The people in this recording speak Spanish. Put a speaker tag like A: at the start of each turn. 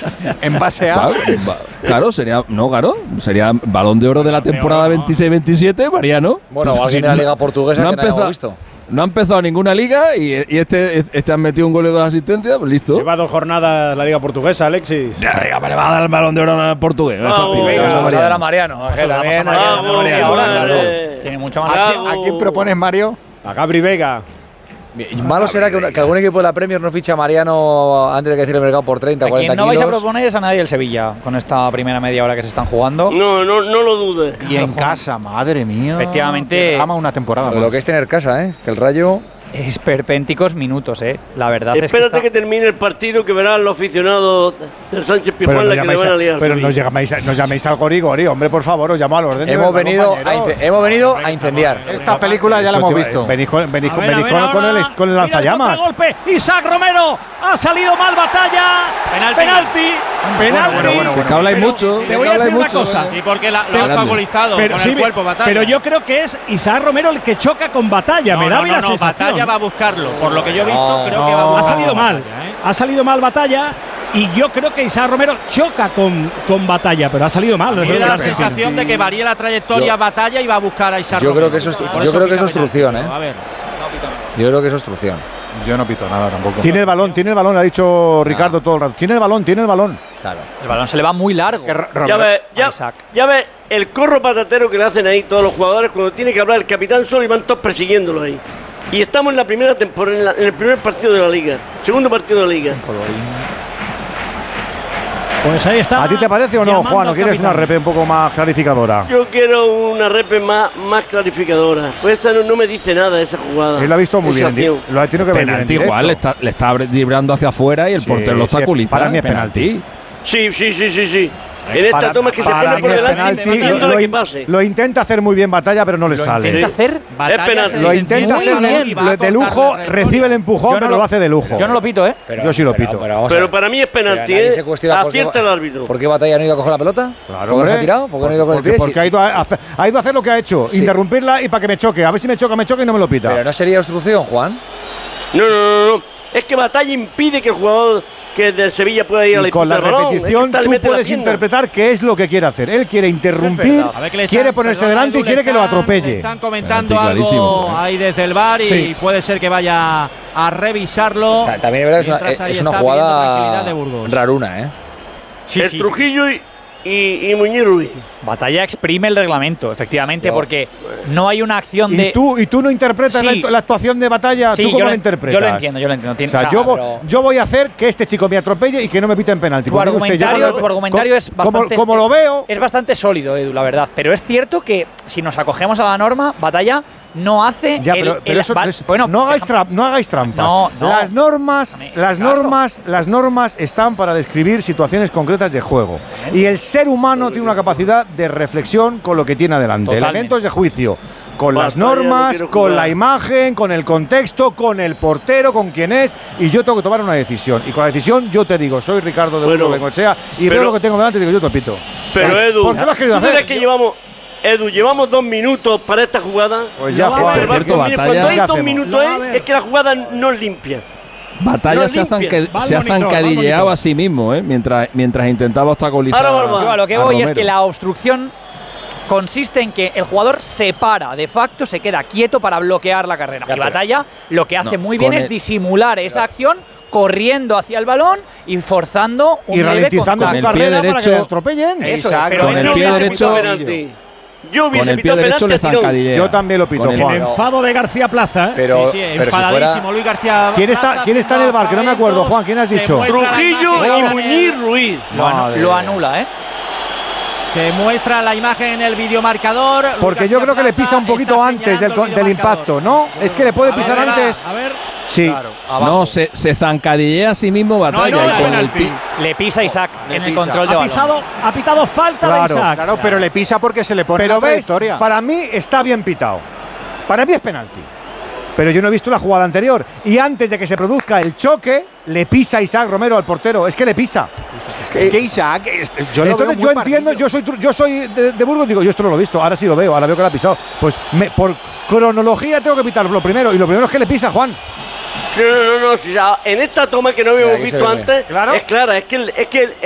A: En base a.
B: Claro, sería Balón de Oro de la temporada 26-27, Mariano.
C: Bueno, o alguien de la Liga Portuguesa que no hayamos visto.
B: No ha empezado ninguna liga y este han metido un gol y 2 asistencias, pues listo.
D: Lleva 2 jornadas la Liga Portuguesa, Alexis.
B: Ya, le va a dar el Balón de Oro al portugués.
C: Era Mariano.
E: Tiene mucho más.
A: ¿A quién propones, Mario?
D: A Gabri Veiga.
C: Malo será que algún equipo de la Premier no ficha a Mariano antes de que cierre el mercado por 30 o 40 kilos.
E: No vais a proponer es a nadie el Sevilla con esta primera media hora que se están jugando.
F: No lo dudes.
A: Y en casa, madre mía.
E: Efectivamente.
A: Ama una temporada.
C: Lo que es tener casa, que el Rayo.
E: Esperpénticos minutos, la verdad es que
F: espérate que termine el partido que verán los aficionados del Sánchez Pizjuán que le van a liar.
D: Pero no llaméis al Gorigori, hombre, por favor, os llamo al orden.
C: Hemos venido a incendiar.
A: Esta película ya la hemos visto.
D: Venís con el lanzallamas.
G: Golpe. Isaac Romero ha salido mal Batalla. Penalti.
B: Es que habláis mucho.
G: Te voy a decir una cosa.
H: Sí, porque lo ha obstaculizado con el cuerpo Batalla.
G: Pero yo creo que es Isaac Romero el que choca con Batalla. Me da la sensación.
H: Batalla va a buscarlo. Por lo que yo he visto, creo que va a buscarlo.
G: Ha salido mal. Ha salido mal Batalla. Y yo creo que Isaac Romero choca con Batalla, pero ha salido mal.
H: Me da la sensación de que varía la trayectoria Batalla y va a buscar a Isaac Romero.
C: Yo creo que eso es obstrucción,
H: A ver.
C: Yo creo que es obstrucción.
A: Yo no pito nada tampoco.
D: Tiene el balón, ha dicho Ricardo todo el rato. Tiene el balón.
C: Claro.
E: El balón se le va muy largo.
F: Ya ves el corro patatero que le hacen ahí todos los jugadores cuando tiene que hablar el capitán solo y van todos persiguiéndolo ahí. Y estamos en la primera temporada, en el primer partido de la Liga, segundo partido de la Liga.
G: Pues ahí está.
D: ¿A ti te parece o no, Juan? ¿O quieres una repe un poco más clarificadora?
F: Yo quiero una repe más clarificadora. Pues esta no me dice nada de esa jugada.
D: Él lo ha visto muy bien. Lo ha tenido que ver bien en directo.
B: Igual le está librando hacia afuera y el portero lo obstaculiza.
D: Para mí es penalti.
F: Sí. En esta toma es que se pone por delante intentando que pase.
D: Lo intenta hacer muy bien Batalla, pero no le sale.
E: ¿Intenta hacer?
F: Es penalti.
D: Lo intenta hacer de lujo, recibe el empujón, pero lo hace de lujo.
E: Yo no lo pito,
D: Yo sí lo pito.
F: Pero para mí es penalti, acierta el árbitro.
C: ¿Por qué Batalla no ha ido a coger la pelota?
D: Claro,
C: ¿Por qué no se ha tirado? ¿Por qué no ha ido con el pie?
D: Porque ha ido a hacer lo que ha hecho, interrumpirla y para que me choque. A ver si me choca y no me lo pita.
C: Pero no sería obstrucción, Juan.
F: No. Es que Batalla impide que el jugador que del Sevilla pueda ir a la
D: con la repetición tú puedes interpretar qué es lo que quiere hacer. Él quiere interrumpir, quiere ponerse delante y quiere que lo atropelle.
H: Están comentando algo ahí desde el bar y puede ser que vaya a revisarlo.
C: También es verdad que es una jugada raruna,
F: el Trujillo y Muñiz Ruiz.
E: Batalla exprime el reglamento, efectivamente, porque no hay una acción de…
D: ¿Y tú no interpretas la actuación de Batalla?
E: Sí,
D: ¿Tú cómo la interpretas?
E: Yo lo entiendo.
D: O sea, yo voy a hacer que este chico me atropelle y que no me piten penalti.
E: Tu argumentario es bastante…
D: Como lo veo…
E: Es bastante sólido, Edu, la verdad. Pero es cierto que si nos acogemos a la norma, Batalla no hace…
D: no hagáis trampas.
E: No.
D: Las normas están para describir situaciones concretas de juego. Y el ser humano tiene una capacidad de reflexión con lo que tiene adelante.
E: Totalmente.
D: Elementos de juicio. Con las normas, con la imagen, con el contexto, con el portero, con quién es. Y yo tengo que tomar una decisión. Y con la decisión yo te digo, soy Ricardo de Burgos Bengoechea y veo lo que tengo delante y digo, yo te pito.
F: Pero Edu,
D: ¿por qué lo has querido hacer?
F: Que llevamos 2 minutos para esta jugada.
D: Pues ya,
F: cuando hay 2 minutos es que la jugada no es limpia.
B: Batalla se ha zancadilleado a sí mismo, mientras intentaba obstaculizar.
E: Yo a lo que voy es que la obstrucción consiste en que el jugador se para, de facto se queda quieto para bloquear la carrera. Y Batalla lo que hace muy bien es disimular esa acción corriendo hacia el balón y forzando un
D: ralentizando su carrera para que le atropellen.
B: Con el pie derecho
F: Yo hubiese pitado penalti a tirón.
D: Yo también lo pito, Juan.
G: El enfado de García Plaza.
H: Pero enfadadísimo Luis García.
D: ¿Quién está en el bar? Que no me acuerdo, Juan. ¿Quién has dicho?
F: Trujillo y Muñiz Ruiz.
E: Lo anula,
H: Se muestra la imagen en el videomarcador.
D: Porque yo creo que le pisa un poquito antes del impacto, ¿no? Es que le puede pisar antes.
G: A ver.
D: Sí.
A: Claro,
B: no, se zancadillea a sí mismo Batalla.
E: Le pisa Isaac en el control de balón.
G: Ha pitado falta de Isaac.
A: Claro, pero le pisa porque se le pone la trayectoria.
D: Para mí está bien pitado. Para mí es penalti. Pero yo no he visto la jugada anterior. Y antes de que se produzca el choque, le pisa Isaac Romero al portero. Es que le pisa.
A: Es que Isaac,
D: entonces yo entiendo, yo soy de Burgos, digo, yo esto no lo he visto, ahora sí lo veo, ahora veo que lo ha pisado. Pues por cronología tengo que pitar lo primero. Y lo primero es que le pisa, Juan.
F: No. En esta toma que no habíamos visto antes, es clara, es que